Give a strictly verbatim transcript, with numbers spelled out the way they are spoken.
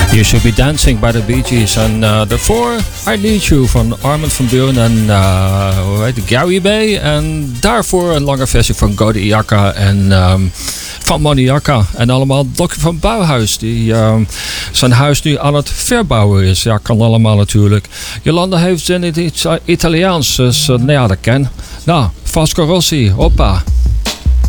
You Should Be Dancing by the Bee Gees. En uh, daarvoor I Need You van Armin van Buuren en uh, hoe heet het? Gary Bay. En daarvoor een lange versie van Godi Iyaka en um, van Moniaka. En allemaal Dokkie van Bouwhuis, die um, zijn huis nu aan het verbouwen is. Ja, kan allemaal natuurlijk. Jolanda heeft in het Italiaans, dus uh, nou ja, dat ken. Nou, Vasco Rossi, hoppa.